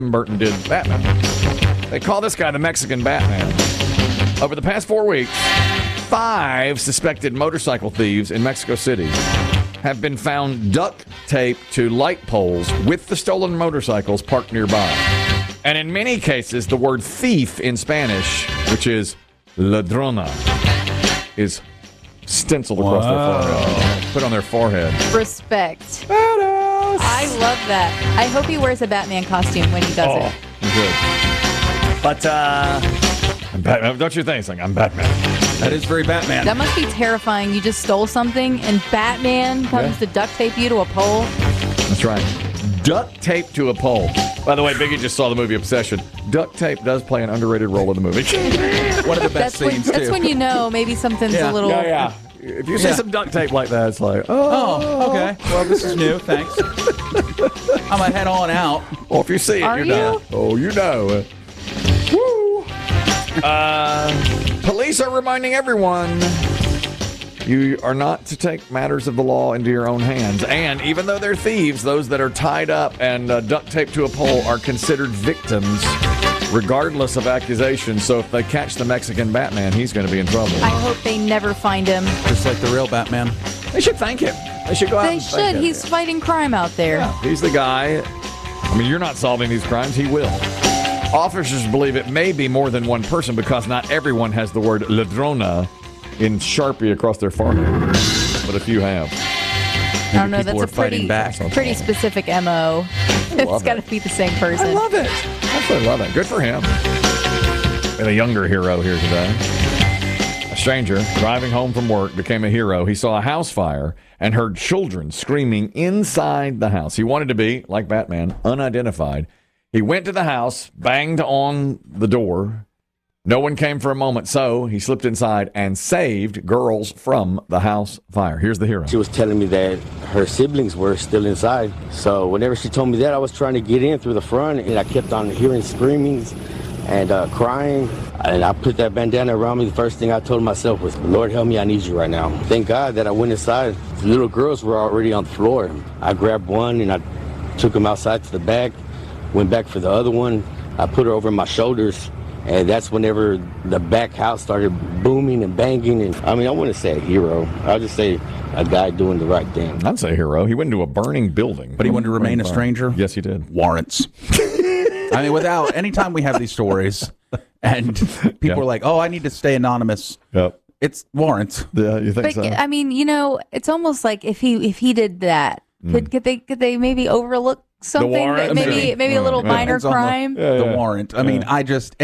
Burton did Batman. They call this guy the Mexican Batman. Over the past 4 weeks, 5 suspected motorcycle thieves in Mexico City have been found duct taped to light poles with the stolen motorcycles parked nearby. And in many cases, the word thief in Spanish, which is ladrona, is stenciled across their forehead. Put on their forehead. Respect. Badass. I love that. I hope he wears a Batman costume when he does it. Good. But, I'm Batman. Don't you think? It's like, I'm Batman. That is very Batman. That must be terrifying. You just stole something and Batman comes to duct tape you to a pole. That's right. Duct tape to a pole. By the way, Biggie just saw the movie Obsession. Duct tape does play an underrated role in the movie. One of the best scenes, That's when you know maybe something's a little... Yeah. If you see some duct tape like that, it's like, oh, okay. Well, this is new. Thanks. I'm going to head on out. Well, if you see it, Are you're you? done. Oh, you know. Woo. Police are reminding everyone you are not to take matters of the law into your own hands. And even though they're thieves, those that are tied up and duct taped to a pole are considered victims, regardless of accusations. So if they catch the Mexican Batman, he's going to be in trouble. I hope they never find him. Just like the real Batman. They should thank him. They should go out They and thank should. him. He's fighting crime out there. Yeah, he's the guy. I mean, you're not solving these crimes. He will. Officers believe it may be more than one person because not everyone has the word ladrona in Sharpie across their forehead, but a few have. I don't know. People That's are a fighting back. pretty specific MO. It's got to be the same person. I love it. Absolutely love it. Good for him. We have a younger hero here today. A stranger driving home from work became a hero. He saw a house fire and heard children screaming inside the house. He wanted to be, like Batman, unidentified. He went to the house, banged on the door. No one came for a moment, so he slipped inside and saved girls from the house fire. Here's the hero. She was telling me that her siblings were still inside. So whenever she told me that, I was trying to get in through the front, and I kept on hearing screamings and crying. And I put that bandana around me. The first thing I told myself was, Lord, help me, I need you right now. Thank God that I went inside. The little girls were already on the floor. I grabbed one, and I took them outside to the back, went back for the other one. I put her over my shoulders. And that's whenever the back house started booming and banging. And I mean, I wouldn't say a hero. I'll just say a guy doing the right thing. I'd say hero. He went into a burning building. But he wanted to remain a stranger? Yes, he did. Warrants. I mean, anytime we have these stories and people are like, oh, I need to stay anonymous. Yep. It's warrants. Yeah, you think But so? I mean, it's almost like if he did that, could they maybe overlook something? warrant? Maybe a little minor Depends on crime. The warrant. I mean,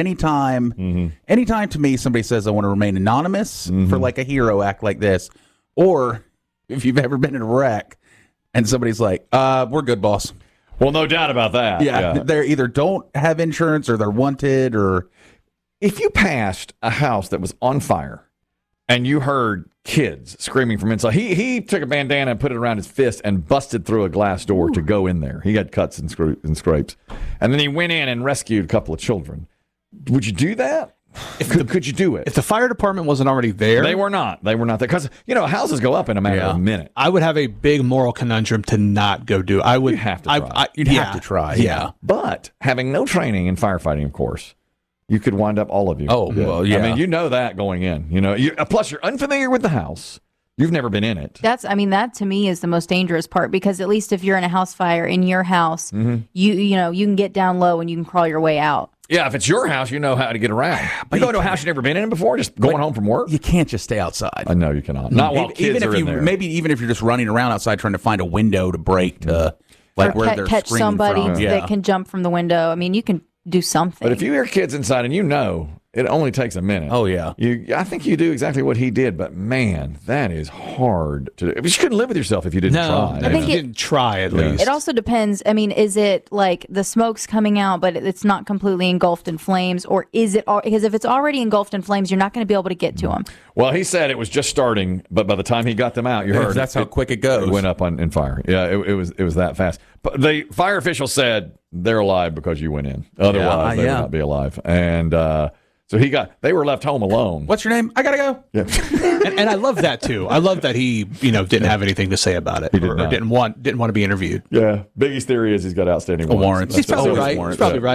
anytime to me somebody says I want to remain anonymous for like a hero act like this, or if you've ever been in a wreck and somebody's like, we're good, boss. Well, no doubt about that. Yeah, they're either don't have insurance or they're wanted or... If you passed a house that was on fire and you heard kids screaming from inside, he took a bandana and put it around his fist and busted through a glass door to go in there. He had cuts and scrapes. And then he went in and rescued a couple of children. Would you do that? Could you do it? If the fire department wasn't already there, They were not there. Because, houses go up in a matter of a minute. I would have a big moral conundrum to not go do. I would You have to try. You'd have to try. Yeah. But having no training in firefighting, of course, you could wind up all of you. Oh, well, yeah. I mean, you know that going in. Plus, you're unfamiliar with the house. You've never been in it. That to me is the most dangerous part, because at least if you're in a house fire in your house, you can get down low and you can crawl your way out. Yeah, if it's your house, you know how to get around. But you go to a house you've never been in before, just going home from work? You can't just stay outside. I know you cannot. Not while kids are in there. Maybe even if you're just running around outside trying to find a window to break to, like, Or where they're catch screaming somebody from. that can jump from the window. I mean, you can do something. But if you hear kids inside and it only takes a minute. Oh, yeah. I think you do exactly what he did, but man, that is hard to do. You couldn't live with yourself if you didn't try. I think you didn't try at least. It also depends. I mean, is it like the smoke's coming out, but it's not completely engulfed in flames? Or is it, because if it's already engulfed in flames, you're not going to be able to get to them. Well, he said it was just starting, but by the time he got them out, you heard That's how quick it goes. It went up in fire. Yeah, it was that fast. But the fire official said they're alive because you went in. Otherwise, they would not be alive. And So they were left home alone. What's your name? I gotta go. Yeah. And I love that too. I love that he, didn't have anything to say about it, or didn't want to be interviewed. Yeah. Biggie's theory is he's got outstanding warrants. He's probably Always right. warrants. He's probably right.